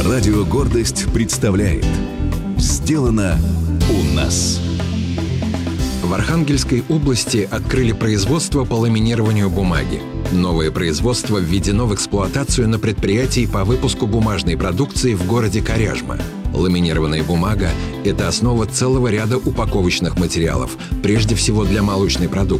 Радио «Гордость» представляет «Сделано у нас». В Архангельской области открыли производство по ламинированию бумаги. Новое производство введено в эксплуатацию на предприятии по выпуску бумажной продукции в городе Коряжма. Ламинированная бумага – это основа целого ряда упаковочных материалов, прежде всего для молочной продукции.